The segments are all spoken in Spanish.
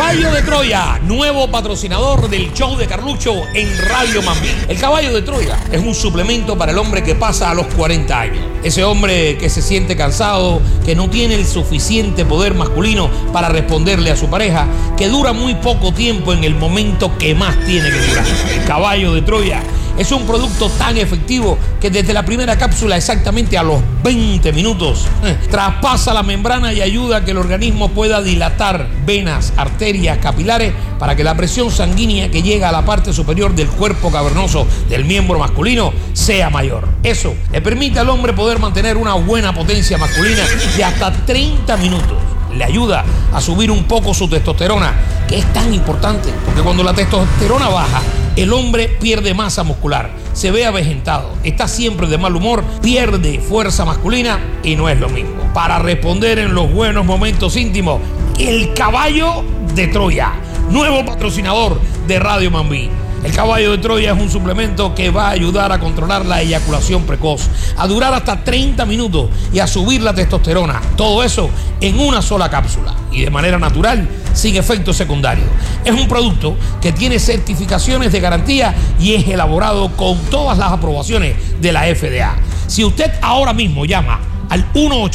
Caballo de Troya, nuevo patrocinador del show de Carlucho en Radio Mambí. El Caballo de Troya es un suplemento para el hombre que pasa a los 40 años. Ese hombre que se siente cansado, que no tiene el suficiente poder masculino para responderle a su pareja, que dura muy poco tiempo en el momento que más tiene que durar. El Caballo de Troya es un producto tan efectivo que desde la primera cápsula, exactamente a los 20 minutos, traspasa la membrana y ayuda a que el organismo pueda dilatar venas, arterias, capilares, para que la presión sanguínea que llega a la parte superior del cuerpo cavernoso del miembro masculino sea mayor. Eso le permite al hombre poder mantener una buena potencia masculina de hasta 30 minutos. Le ayuda a subir un poco su testosterona, que es tan importante, porque cuando la testosterona baja, el hombre pierde masa muscular, se ve avejentado, está siempre de mal humor, pierde fuerza masculina y no es lo mismo. Para responder en los buenos momentos íntimos, el Caballo de Troya, nuevo patrocinador de Radio Mambí. El Caballo de Troya es un suplemento que va a ayudar a controlar la eyaculación precoz, a durar hasta 30 minutos y a subir la testosterona. Todo eso en una sola cápsula y de manera natural, sin efectos secundarios. Es un producto que tiene certificaciones de garantía y es elaborado con todas las aprobaciones de la FDA. Si usted ahora mismo llama al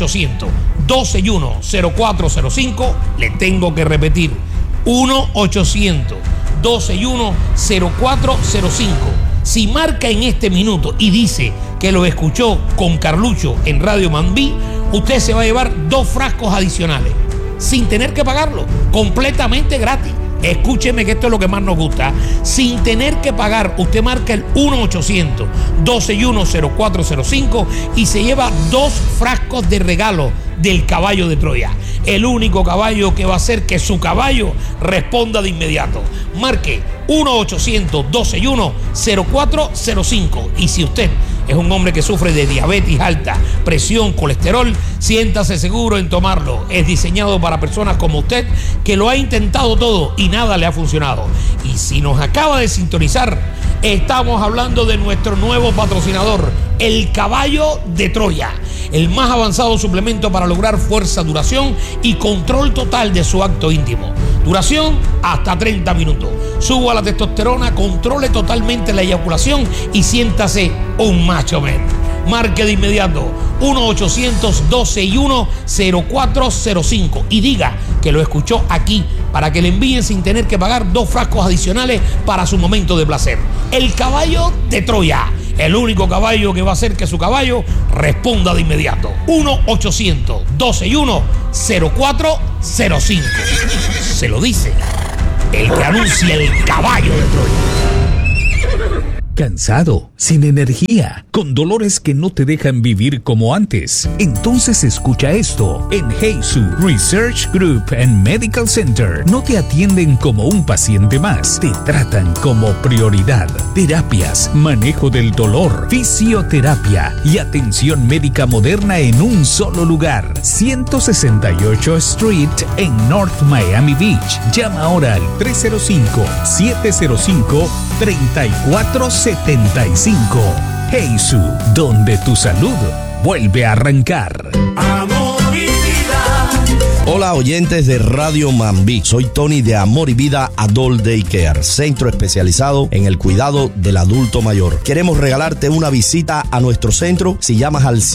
1-800-261-0405, le tengo que repetir, 1-800-261-0405. Si marca en este minuto y dice que lo escuchó con Carlucho en Radio Mambí, usted se va a llevar 2 frascos adicionales, sin tener que pagarlo, completamente gratis. Escúcheme que esto es lo que más nos gusta. Sin tener que pagar, usted marca el 1-800-261-0405 y se lleva 2 frascos de regalo del Caballo de Troya. El único caballo que va a hacer que su caballo responda de inmediato. Marque 1-800-261-0405. Y si usted es un hombre que sufre de diabetes alta, presión, colesterol, siéntase seguro en tomarlo. Es diseñado para personas como usted que lo ha intentado todo y nada le ha funcionado. Y si nos acaba de sintonizar, estamos hablando de nuestro nuevo patrocinador, el Caballo de Troya, el más avanzado suplemento para lograr fuerza, duración y control total de su acto íntimo. Duración hasta 30 minutos. Suba la testosterona, controle totalmente la eyaculación y siéntase un macho men. Marque de inmediato 1-800-261-0405 y diga que lo escuchó aquí para que le envíen sin tener que pagar 2 frascos adicionales para su momento de placer. El Caballo de Troya, el único caballo que va a hacer que su caballo responda de inmediato. 1-800-261-0405. Se lo dice el que anuncia el Caballo de Troya. ¿Cansado? ¿Sin energía? ¿Con dolores que no te dejan vivir como antes? Entonces escucha esto. En Heisu Research Group and Medical Center no te atienden como un paciente más, te tratan como prioridad. Terapias, manejo del dolor, fisioterapia y atención médica moderna en un solo lugar. 168 Street en North Miami Beach. Llama ahora al 305-705-3475. Heisu, donde tu salud vuelve a arrancar. Amor y vida. Hola oyentes de Radio Mambí, soy Tony de Amor y Vida Adult Daycare, centro especializado en el cuidado del adulto mayor. Queremos regalarte una visita a nuestro centro si llamas al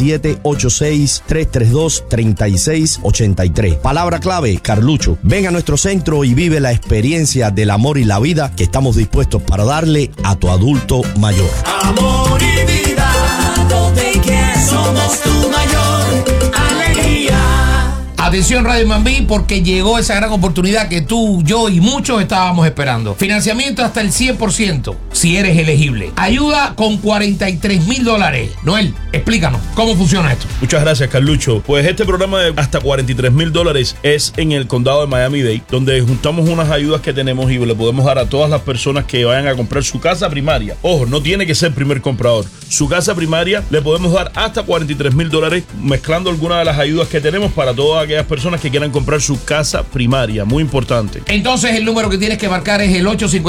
786-332-3683. Palabra clave, Carlucho. Ven a nuestro centro y vive la experiencia del amor y la vida que estamos dispuestos para darle a tu adulto mayor. Amor y vida, Adult Daycare, somos tu mayor alegría. Atención Radio Mambí, porque llegó esa gran oportunidad que tú, yo y muchos estábamos esperando. Financiamiento hasta el 100%, si eres elegible. Ayuda con $43,000. Noel, explícanos, ¿cómo funciona esto? Muchas gracias, Carlucho. Pues este programa de hasta $43,000 es en el condado de Miami-Dade, donde juntamos unas ayudas que tenemos y le podemos dar a todas las personas que vayan a comprar su casa primaria. Ojo, no tiene que ser primer comprador. Su casa primaria le podemos dar hasta $43,000, mezclando algunas de las ayudas que tenemos para todas aquellas aquellas personas que quieran comprar su casa primaria, muy importante. Entonces el número que tienes que marcar es el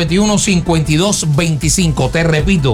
851-5225. Te repito,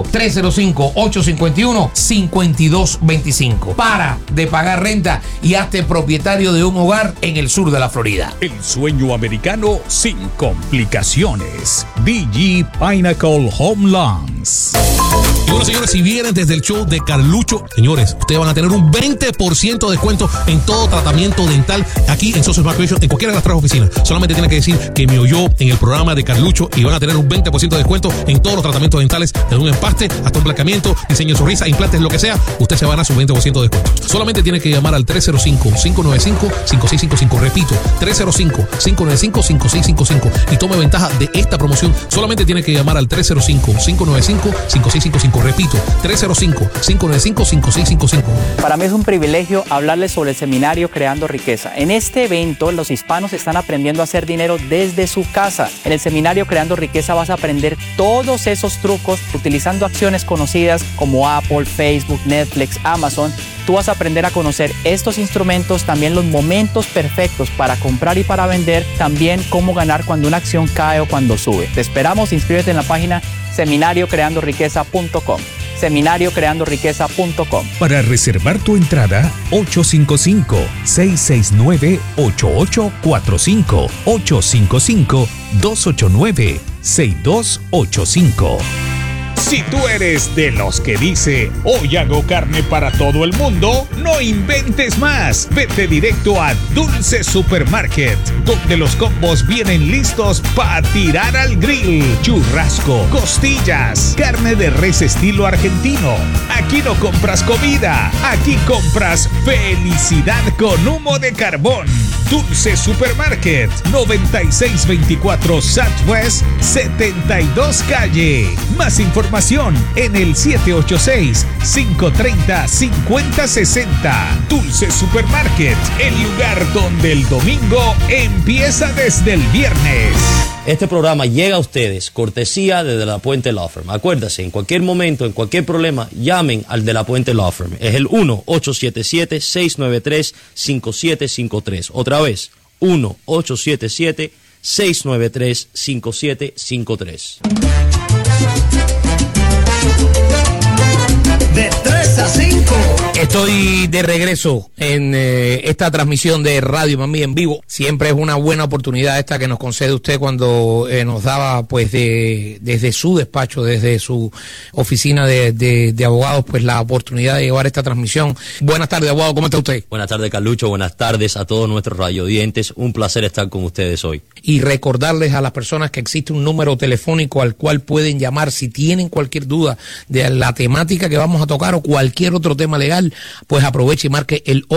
305-851-5225. Para de pagar renta y hazte propietario de un hogar en el sur de la Florida. El sueño americano sin complicaciones. DG Pinnacle Home Loans. Y bueno, señores, si vienen desde el show de Carlucho, señores, ustedes van a tener un 20% de descuento en todo tratamiento dental aquí en Social Recreation, en cualquiera de las tres oficinas. Solamente tienen que decir que me oyó en el programa de Carlucho y van a tener un 20% de descuento en todos los tratamientos dentales, desde un empaste hasta un blanqueamiento, diseño de sonrisa, implantes, lo que sea. Usted se va a ganar su 20% de descuento. Solamente tiene que llamar al 305-595-5655. Repito, 305-595-5655 y tome ventaja de esta promoción. Solamente tiene que llamar al 305-595-5655. Repito, 305-595-5655. Para mí es un privilegio hablarles sobre el seminario Creando Riqueza. En este evento, los hispanos están aprendiendo a hacer dinero desde su casa. En el seminario Creando Riqueza vas a aprender todos esos trucos utilizando acciones conocidas como Apple, Facebook, Netflix, Amazon. Tú vas a aprender a conocer estos instrumentos, también los momentos perfectos para comprar y para vender, también cómo ganar cuando una acción cae o cuando sube. Te esperamos, inscríbete en la página seminariocreandoriqueza.com. seminariocreandoriqueza.com. Para reservar tu entrada, 855-669-8845. 855-289-6285. Si tú eres de los que dice, hoy hago carne para todo el mundo, no inventes más. Vete directo a Dulce Supermarket, donde los combos vienen listos para tirar al grill. Churrasco, costillas, carne de res estilo argentino. Aquí no compras comida, aquí compras felicidad con humo de carbón. Dulce Supermarket, 9624 Southwest 72 Calle. Más información en el 786-530-5060. Dulce Supermarket, el lugar donde el domingo empieza desde el viernes. Este programa llega a ustedes cortesía de De La Puente Law Firm. Acuérdase, en cualquier momento, en cualquier problema, llamen al De La Puente Law Firm. Es el 1-877-693-5753. Otra vez, 1-877-693-5753. De 3 a 5. Estoy de regreso en esta transmisión de Radio Mami en vivo. Siempre es una buena oportunidad esta que nos concede usted cuando nos daba, pues, desde su despacho, desde su oficina de abogados, pues, la oportunidad de llevar esta transmisión. Buenas tardes, abogado, ¿cómo está usted? Buenas tardes, Carlucho. Buenas tardes a todos nuestros radiodientes. Un placer estar con ustedes hoy. Y recordarles a las personas que existe un número telefónico al cual pueden llamar si tienen cualquier duda de la temática que vamos a tocar o cualquier otro tema legal, pues aproveche y marque el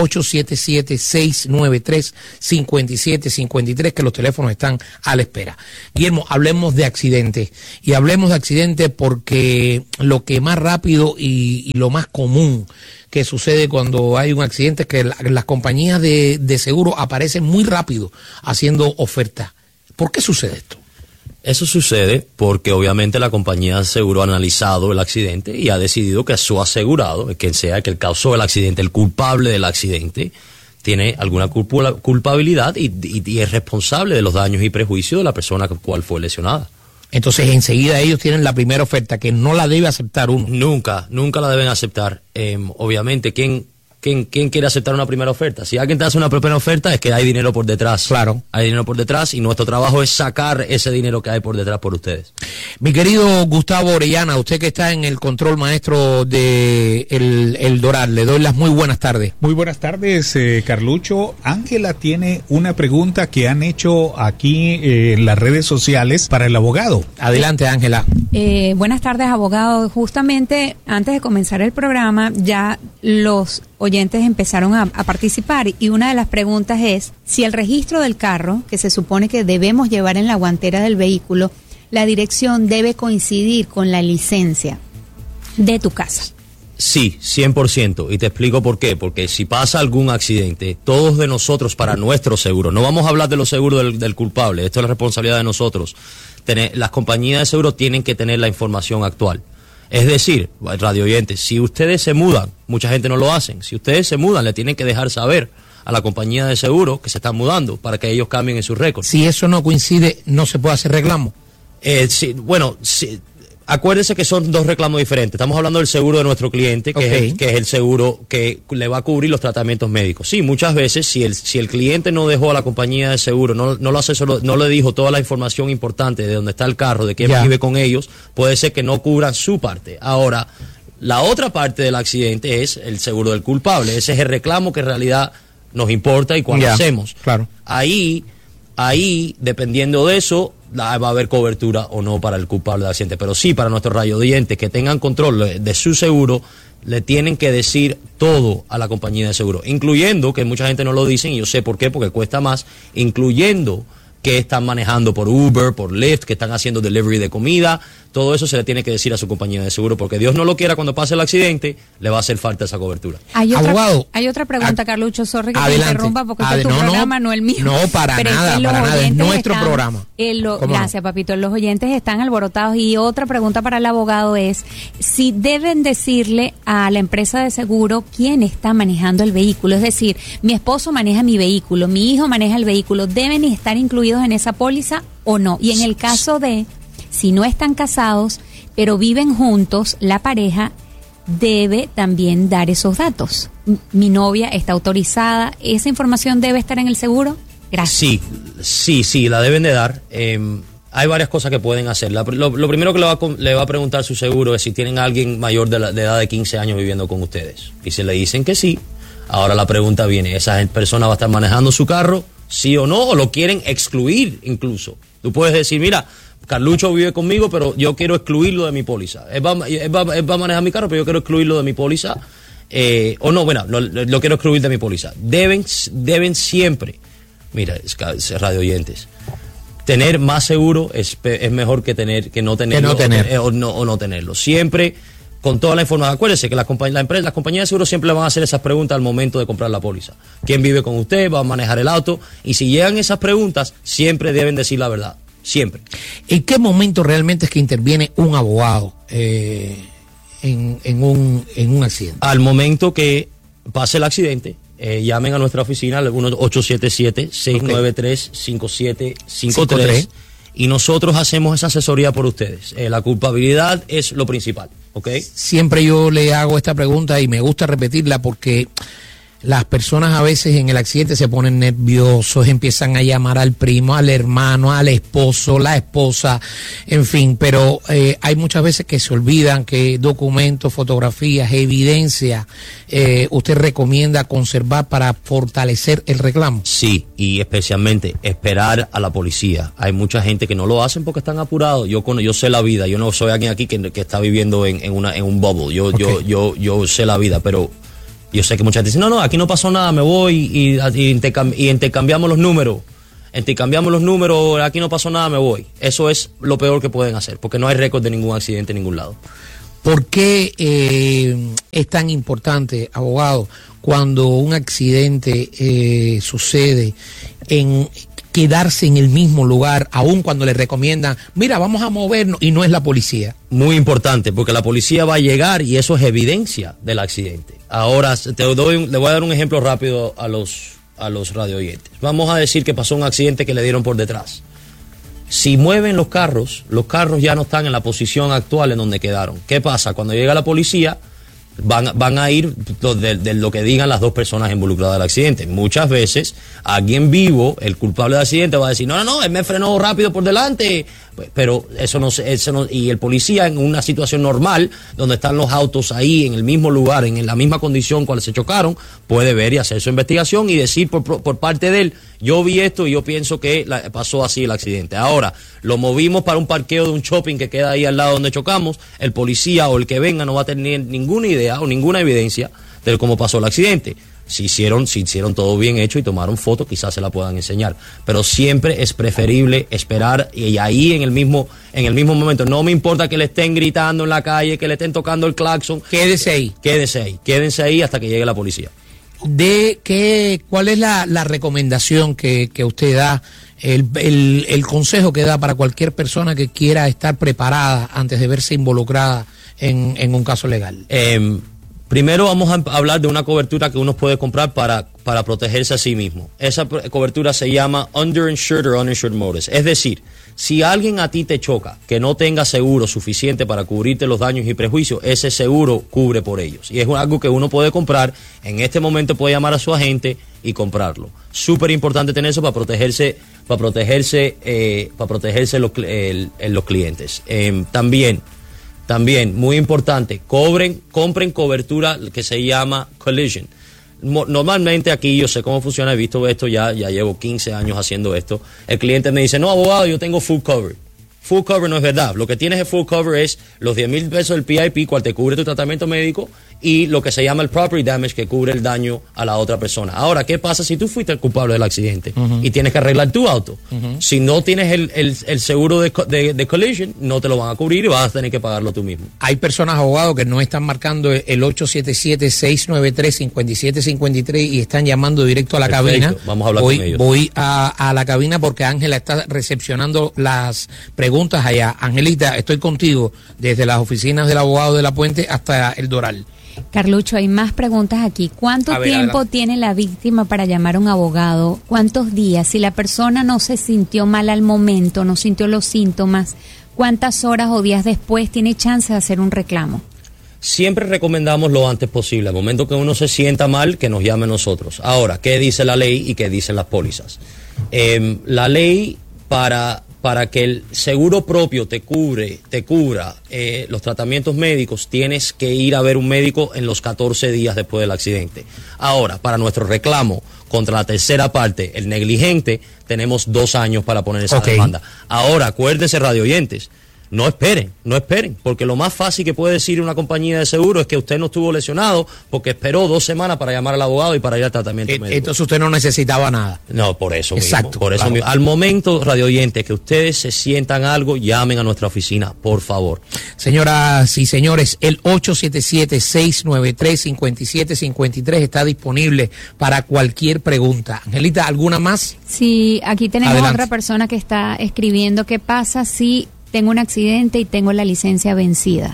877-693-5753, que los teléfonos están a la espera. Guillermo, hablemos de accidentes. Y hablemos de accidentes porque lo que más rápido y lo más común que sucede cuando hay un accidente es que las compañías de seguro aparecen muy rápido haciendo ofertas. ¿Por qué sucede esto? Eso sucede porque obviamente la compañía de seguro ha analizado el accidente y ha decidido que su asegurado, quien sea que el causó el accidente, el culpable del accidente, tiene alguna culpabilidad y es responsable de los daños y prejuicios de la persona cual fue lesionada. Entonces enseguida ellos tienen la primera oferta, que no la debe aceptar uno. Nunca la deben aceptar. Obviamente, ¿quién quiere aceptar una primera oferta? Si alguien te hace una primera oferta es que hay dinero por detrás. Claro. Hay dinero por detrás y nuestro trabajo es sacar ese dinero que hay por detrás por ustedes. Mi querido Gustavo Orellana, usted que está en el control maestro de el Doral, le doy las muy buenas tardes. Muy buenas tardes, Carlucho. Ángela tiene una pregunta que han hecho aquí en las redes sociales para el abogado. Adelante, Ángela. Buenas tardes, abogado. Justamente antes de comenzar el programa, ya los oyentes empezaron a participar y una de las preguntas es si el registro del carro, que se supone que debemos llevar en la guantera del vehículo, la dirección debe coincidir con la licencia de tu casa. Sí, 100%. Y te explico por qué. Porque si pasa algún accidente, todos de nosotros, para nuestro seguro, no vamos a hablar de los seguros del culpable, esto es la responsabilidad de nosotros. Las compañías de seguro tienen que tener la información actual. Es decir, radio oyentes, si ustedes se mudan, mucha gente no lo hacen, si ustedes se mudan, le tienen que dejar saber a la compañía de seguro que se están mudando para que ellos cambien en sus récords. Si eso no coincide, no se puede hacer reclamo. Sí, acuérdese que son dos reclamos diferentes. Estamos hablando del seguro de nuestro cliente, que es el seguro que le va a cubrir los tratamientos médicos. Sí, muchas veces, si el cliente no dejó a la compañía de seguro, no lo asesoró, no le dijo toda la información importante de dónde está el carro, de quién vive con ellos, puede ser que no cubran su parte. Ahora, la otra parte del accidente es el seguro del culpable. Ese es el reclamo que en realidad nos importa y cuando hacemos. Claro. Ahí, dependiendo de eso, va a haber cobertura o no para el culpable del accidente. Pero sí, para nuestros radioyentes que tengan control de su seguro, le tienen que decir todo a la compañía de seguro, incluyendo, que mucha gente no lo dicen, y yo sé por qué, porque cuesta más, incluyendo que están manejando por Uber, por Lyft, que están haciendo delivery de comida. Todo eso se le tiene que decir a su compañía de seguro, porque Dios no lo quiera, cuando pase el accidente, le va a hacer falta esa cobertura. Hay otra pregunta, Carlucho, sorry que te interrumpa, porque este es tu programa, no el mío. No, para nada, es nuestro programa. Gracias, papito. Los oyentes están alborotados, y otra pregunta para el abogado es si deben decirle a la empresa de seguro quién está manejando el vehículo. Es decir, mi esposo maneja mi vehículo, mi hijo maneja el vehículo, ¿deben estar incluidos en esa póliza o no? Y en el caso de si no están casados, pero viven juntos, la pareja debe también dar esos datos. Mi novia está autorizada, ¿esa información debe estar en el seguro? Gracias. Sí, la deben de dar. Hay varias cosas que pueden hacer. Lo primero que le va a preguntar su seguro es si tienen a alguien mayor de edad de 15 años viviendo con ustedes. Y si le dicen que sí, ahora la pregunta viene, ¿esa persona va a estar manejando su carro? ¿Sí o no? ¿O lo quieren excluir incluso? Tú puedes decir, mira, Carlucho vive conmigo, pero yo quiero excluirlo de mi póliza. Él va a manejar mi carro, pero yo quiero excluirlo de mi póliza. Lo quiero excluir de mi póliza. Deben siempre, mira, radio oyentes, tener más seguro es mejor que no tenerlo. O no tenerlo. Siempre con toda la información. Acuérdese que las compañías de seguro siempre le van a hacer esas preguntas al momento de comprar la póliza. ¿Quién vive con usted? ¿Va a manejar el auto? Y si llegan esas preguntas, siempre deben decir la verdad. Siempre. ¿En qué momento realmente es que interviene un abogado en un accidente? Al momento que pase el accidente, llamen a nuestra oficina al 877-693-5753 y nosotros hacemos esa asesoría por ustedes. La culpabilidad es lo principal, ¿ok? Siempre yo le hago esta pregunta y me gusta repetirla porque las personas a veces en el accidente se ponen nerviosos, empiezan a llamar al primo, al hermano, al esposo, la esposa, en fin, pero hay muchas veces que se olvidan que documentos, fotografías, evidencia, usted recomienda conservar para fortalecer el reclamo. Sí, y especialmente esperar a la policía. Hay mucha gente que no lo hacen porque están apurados. Yo sé la vida, yo no soy alguien aquí que está viviendo en un bubble. Yo sé la vida, pero yo sé que mucha gente dice, no, aquí no pasó nada, me voy y intercambiamos los números. Aquí no pasó nada, me voy. Eso es lo peor que pueden hacer, porque no hay récord de ningún accidente en ningún lado. ¿Por qué es tan importante, abogado, cuando un accidente sucede, en quedarse en el mismo lugar, aun cuando le recomiendan, mira, vamos a movernos, y no es la policía? Muy importante, porque la policía va a llegar y eso es evidencia del accidente. Ahora, le voy a dar un ejemplo rápido a los radio oyentes. Vamos a decir que pasó un accidente que le dieron por detrás. Si mueven los carros ya no están en la posición actual en donde quedaron. ¿Qué pasa? Cuando llega la policía, van a ir de lo que digan las dos personas involucradas del accidente. Muchas veces, alguien vivo, el culpable del accidente, va a decir, no, él me frenó rápido por delante. Pero eso no, y el policía en una situación normal, donde están los autos ahí en el mismo lugar, en la misma condición cual se chocaron, puede ver y hacer su investigación y decir por parte de él, yo vi esto y yo pienso que pasó así el accidente. Ahora, lo movimos para un parqueo de un shopping que queda ahí al lado donde chocamos, el policía o el que venga no va a tener ninguna idea o ninguna evidencia de cómo pasó el accidente. Si hicieron todo bien hecho y tomaron fotos, quizás se la puedan enseñar. Pero siempre es preferible esperar y ahí en el mismo momento. No me importa que le estén gritando en la calle, que le estén tocando el claxon. Quédense ahí hasta que llegue la policía. ¿Cuál es la recomendación que usted da, el consejo que da para cualquier persona que quiera estar preparada antes de verse involucrada en un caso legal? Primero vamos a hablar de una cobertura que uno puede comprar para protegerse a sí mismo. Esa cobertura se llama Underinsured or Uninsured Motorist. Es decir, si alguien a ti te choca que no tenga seguro suficiente para cubrirte los daños y prejuicios, ese seguro cubre por ellos. Y es algo que uno puede comprar. En este momento puede llamar a su agente y comprarlo. Súper importante tener eso para protegerse los clientes. También, muy importante, compren cobertura que se llama collision. Normalmente aquí yo sé cómo funciona, he visto esto, ya llevo 15 años haciendo esto. El cliente me dice, no, abogado, yo tengo full cover. Full cover no es verdad. Lo que tienes de full cover es los $10,000 del PIP, cual te cubre tu tratamiento médico, y lo que se llama el property damage, que cubre el daño a la otra persona. Ahora, ¿qué pasa si tú fuiste el culpable del accidente y tienes que arreglar tu auto? Si no tienes el seguro de collision, no te lo van a cubrir y vas a tener que pagarlo tú mismo. Hay personas, abogados, que no están marcando el 877-693-5753 y están llamando directo a la cabina. Vamos a hablar con ellos. Voy a la cabina porque Ángela está recepcionando las preguntas allá. Angelita, estoy contigo desde las oficinas del abogado de La Puente hasta el Doral. Carlucho, hay más preguntas aquí. ¿Cuánto tiempo tiene la víctima para llamar a un abogado? ¿Cuántos días? Si la persona no se sintió mal al momento, no sintió los síntomas, ¿cuántas horas o días después tiene chance de hacer un reclamo? Siempre recomendamos lo antes posible. Al momento que uno se sienta mal, que nos llame a nosotros. Ahora, ¿qué dice la ley y qué dicen las pólizas? La ley para que el seguro propio te cubra los tratamientos médicos, tienes que ir a ver un médico en los 14 días después del accidente. Ahora, para nuestro reclamo contra la tercera parte, el negligente, tenemos 2 años para poner esa demanda. Ahora, acuérdense, radio oyentes, no esperen, porque lo más fácil que puede decir una compañía de seguro es que usted no estuvo lesionado porque esperó 2 semanas para llamar al abogado y para ir al tratamiento médico. Entonces usted no necesitaba nada. No, por eso Exacto, mismo. Por eso mismo. Al momento, radio oyentes, que ustedes se sientan algo, llamen a nuestra oficina, por favor. Señoras y señores, el 877-693-5753 está disponible para cualquier pregunta. Angelita, ¿alguna más? Sí, aquí tenemos Adelante. otra persona que está escribiendo qué pasa si tengo un accidente y tengo la licencia vencida.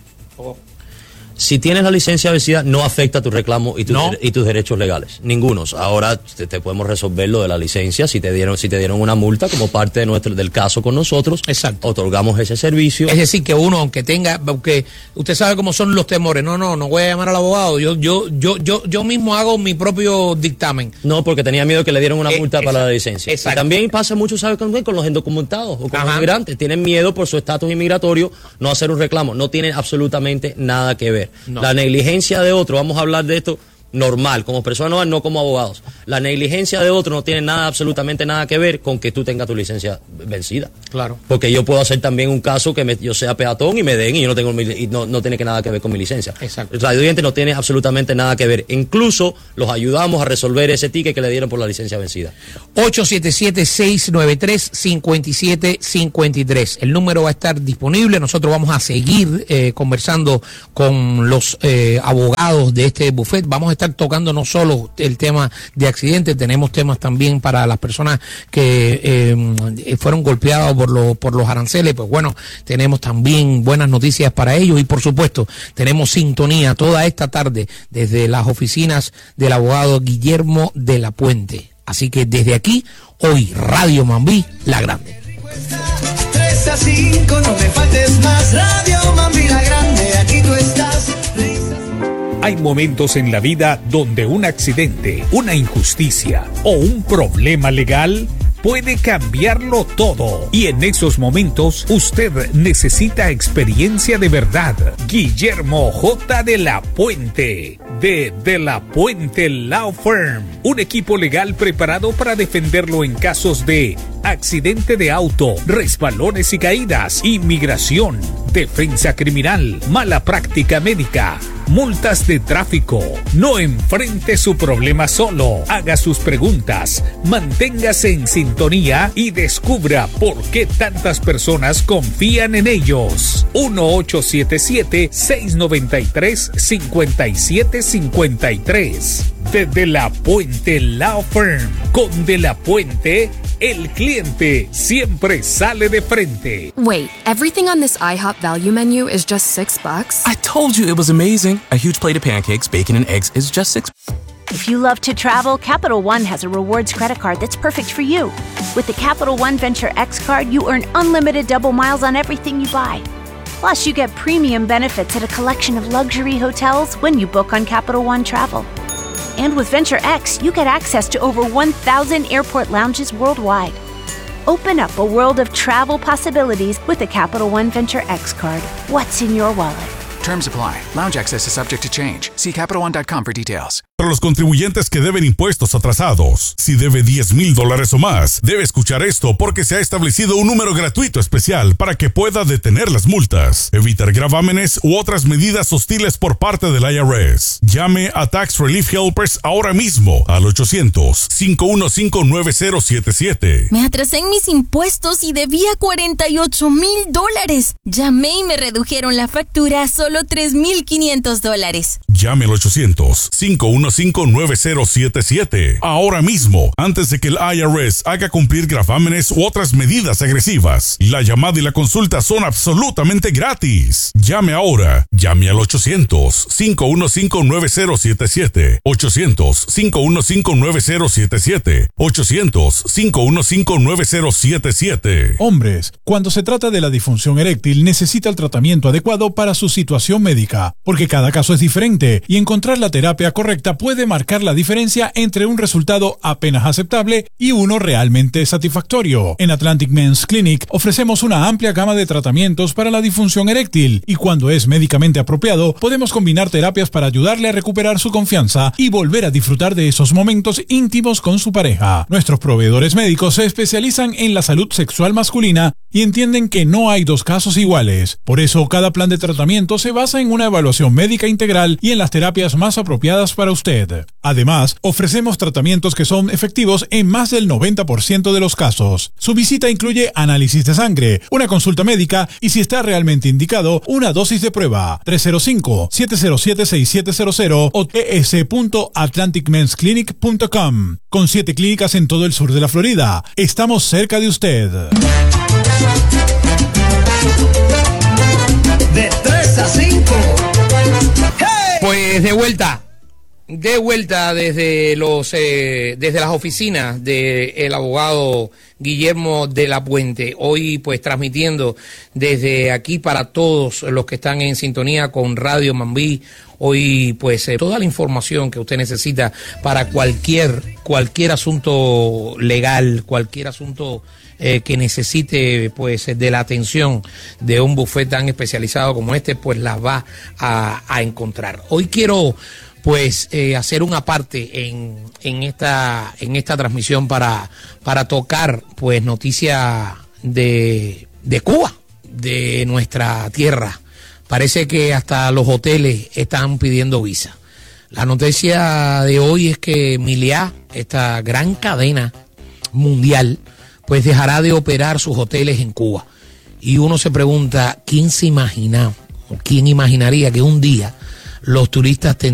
Si tienes la licencia vencida, no afecta tu reclamo y tus derechos legales. Ningunos. Ahora te podemos resolver lo de la licencia. Si te dieron una multa como parte del caso con nosotros, exacto, otorgamos ese servicio. Es decir, que uno, aunque usted sabe cómo son los temores, no voy a llamar al abogado, yo mismo hago mi propio dictamen. No, porque tenía miedo que le dieran una multa para la licencia. Exacto. Y también pasa mucho, ¿sabes? Con los indocumentados o con los inmigrantes. Tienen miedo por su estatus inmigratorio no hacer un reclamo. No tienen absolutamente nada que ver. No. La negligencia de otro, vamos a hablar de esto normal, como personas normales, no como abogados. La negligencia de otro no tiene absolutamente nada que ver con que tú tengas tu licencia vencida. Claro. Porque yo puedo hacer también un caso que yo sea peatón y me den y yo no tengo no tiene nada que ver con mi licencia. Exacto. El radio oyente no tiene absolutamente nada que ver. Incluso los ayudamos a resolver ese ticket que le dieron por la licencia vencida. 877-693-5753. El número va a estar disponible. Nosotros vamos a seguir conversando con los abogados de este buffet. Vamos a estar tocando no solo el tema de accidentes, tenemos temas también para las personas que fueron golpeadas por los aranceles. Pues bueno, tenemos también buenas noticias para ellos y por supuesto tenemos sintonía toda esta tarde desde las oficinas del abogado Guillermo de la Puente. Así que desde aquí, hoy Radio Mambí, la grande. 3 a 5, no me faltes más. Radio Mambí, la grande, aquí tú estás. Hay momentos en la vida donde un accidente, una injusticia o un problema legal puede cambiarlo todo. Y en esos momentos usted necesita experiencia de verdad. Guillermo J. de la Puente, de La Puente Law Firm. Un equipo legal preparado para defenderlo en casos de accidente de auto, resbalones y caídas, inmigración, defensa criminal, mala práctica médica, multas de tráfico. No enfrente su problema solo. Haga sus preguntas, manténgase en sintonía y descubra por qué tantas personas confían en ellos. 1877-693-5753. de De La Puente Law Firm. Con De La Puente, el cliente siempre sale de frente. Wait, everything on this IHOP value menu is just $6? I told you it was amazing. A huge plate of pancakes, bacon, and eggs is just $6. If you love to travel, Capital One has a rewards credit card that's perfect for you. With the Capital One Venture X card, you earn unlimited double miles on everything you buy. Plus, you get premium benefits at a collection of luxury hotels when you book on Capital One Travel. And with Venture X, you get access to over 1,000 airport lounges worldwide. Open up a world of travel possibilities with the Capital One Venture X card. What's in your wallet? Terms apply. Lounge access is subject to change. See CapitalOne.com for details. Para los contribuyentes que deben impuestos atrasados, si debe $10,000 o más, debe escuchar esto porque se ha establecido un número gratuito especial para que pueda detener las multas, evitar gravámenes u otras medidas hostiles por parte del IRS. Llame a Tax Relief Helpers ahora mismo al 800-515-9077. Me atrasé en mis impuestos y debía $48,000. Llamé y me redujeron la factura a solo $3,500. Llame al 800-515-9077 ahora mismo, antes de que el IRS haga cumplir gravámenes u otras medidas agresivas. La llamada y la consulta son absolutamente gratis. Llame ahora. Llame al 800-515-9077. 800-515-9077. 800-515-9077. Hombres, cuando se trata de la disfunción eréctil, necesita el tratamiento adecuado para su situación médica, porque cada caso es diferente y encontrar la terapia correcta puede marcar la diferencia entre un resultado apenas aceptable y uno realmente satisfactorio. En Atlantic Men's Clinic ofrecemos una amplia gama de tratamientos para la disfunción eréctil y cuando es médicamente apropiado podemos combinar terapias para ayudarle a recuperar su confianza y volver a disfrutar de esos momentos íntimos con su pareja. Nuestros proveedores médicos se especializan en la salud sexual masculina y entienden que no hay dos casos iguales. Por eso cada plan de tratamiento se basa en una evaluación médica integral y en las terapias más apropiadas para usted. Además, ofrecemos tratamientos que son efectivos en más del 90% de los casos. Su visita incluye análisis de sangre, una consulta médica y, si está realmente indicado, una dosis de prueba. 305-707-6700 o ts.atlanticmensclinic.com. Con 7 clínicas en todo el sur de la Florida. Estamos cerca de usted. De 3 a 5. Pues de vuelta desde las oficinas del abogado Guillermo de la Puente. Hoy pues transmitiendo desde aquí para todos los que están en sintonía con Radio Mambí. Hoy pues toda la información que usted necesita para cualquier asunto legal, cualquier asunto que necesite pues de la atención de un bufete tan especializado como este, pues las va a encontrar. Hoy quiero pues hacer una parte en esta transmisión para tocar pues noticia de Cuba, de nuestra tierra. Parece que hasta los hoteles están pidiendo visa. La noticia de hoy es que Meliá, esta gran cadena mundial, pues dejará de operar sus hoteles en Cuba. Y uno se pregunta, ¿quién imaginaría que un día los turistas